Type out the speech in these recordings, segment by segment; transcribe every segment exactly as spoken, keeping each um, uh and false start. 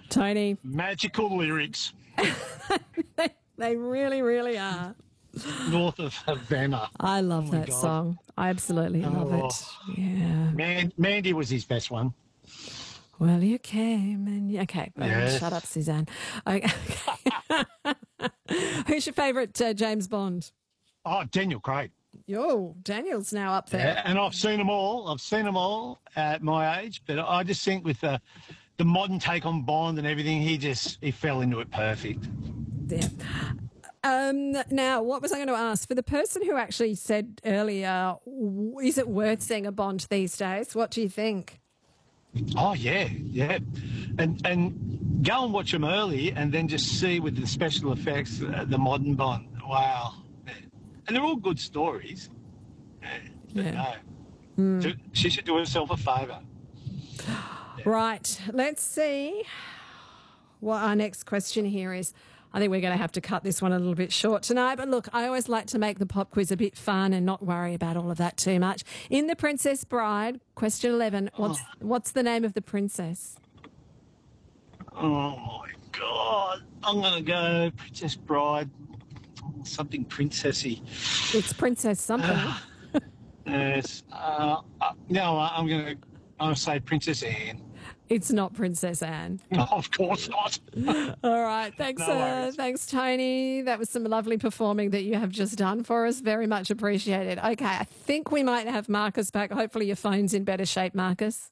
Tony. Magical lyrics. they, they really, really are. North of Havana. I love oh that God. song. I absolutely love Oh. it. Yeah. Man, Mandy was his best one. Well, you came and you... Okay, Yes. shut up, Suzanne. Okay. Who's your favourite uh, James Bond? Oh, Daniel Craig. Yo, Daniel's now up there. Yeah, and I've seen them all. I've seen them all at my age, but I just think with the the modern take on Bond and everything, he just he fell into it perfect. Yeah. Um, now, what was I going to ask? For the person who actually said earlier, is it worth seeing a Bond these days? What do you think? Oh, yeah, yeah. And and go and watch them early and then just see with the special effects, uh, the modern Bond. Wow. And they're all good stories. Yeah. But Yeah. no. Mm. So she should do herself a favour. Yeah. Right. Let's see what our next question here is. I think we're going to have to cut this one a little bit short tonight. But look, I always like to make the pop quiz a bit fun and not worry about all of that too much. In The Princess Bride, question eleven, what's, oh. what's the name of the princess? Oh, my God. I'm going to go Princess Bride, something princessy. It's Princess something. Uh, yes. Uh, uh, no, I'm going to I'm gonna say Princess Anne. It's not Princess Anne. No, of course not. All right. Thanks, no uh, thanks, Tony. That was some lovely performing that you have just done for us. Very much appreciated. Okay, I think we might have Marcus back. Hopefully your phone's in better shape, Marcus.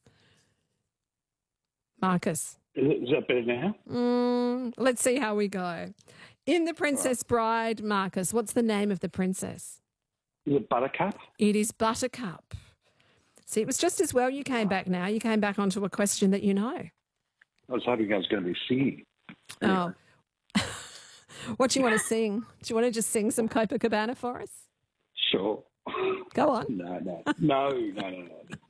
Marcus. Is, it, is that better now? Mm, let's see how we go. In The Princess Bride, Marcus, what's the name of the princess? Is it Buttercup? It is Buttercup. See, it was just as well you came back now. You came back onto a question that you know. I was hoping I was going to be singing. Oh. What do you want to sing? Do you want to just sing some Copacabana for us? Sure. Go on. No, no. No, no, no,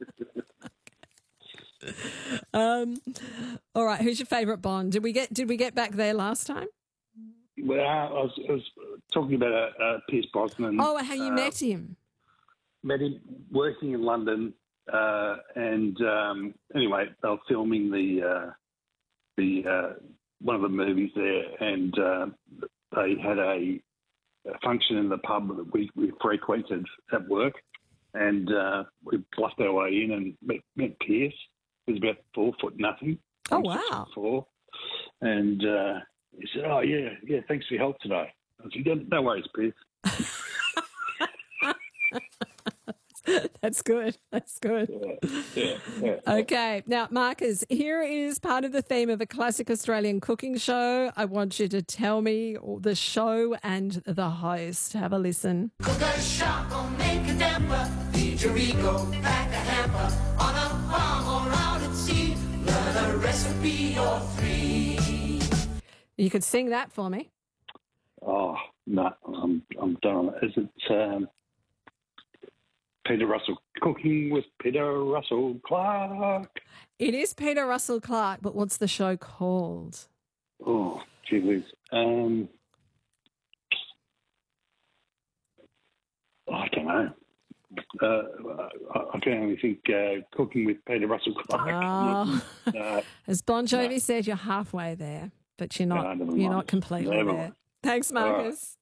no. um, all right, who's your favourite Bond? Did we get did we get back there last time? Well, I was, I was talking about uh, uh, Pierce Brosnan. Oh, how you uh, met him. Met him working in London. Uh, and um, anyway, they were filming the uh, the uh, one of the movies there, and uh, they had a, a function in the pub that we, we frequented at work, and uh, we bluffed our way in and met, met Pierce. He was about four foot nothing. Oh wow! Four, and uh, he said, "Oh yeah, yeah, thanks for your help today." I said, "No worries, Pierce." That's good. That's good. Yeah, yeah, yeah. Okay. Now, Marcus, here is part of the theme of a classic Australian cooking show. I want you to tell me the show and the host. Have a listen. Cook a shark or make a damper, feed your ego, pack a hamper, on a farm or out at sea, learn a recipe or three. You could sing that for me. Oh, no, I'm, I'm done. Is it... Um... Peter Russell, Cooking with Peter Russell Clark. It is Peter Russell Clark, but what's the show called? Oh, gee whiz. Um, oh, I don't know. Uh, I, I can only think uh, Cooking with Peter Russell Clark. Oh. uh, As Bon Jovi no. said, you're halfway there, but you're not, No, you're mind. not completely Never there. mind. Thanks, Marcus.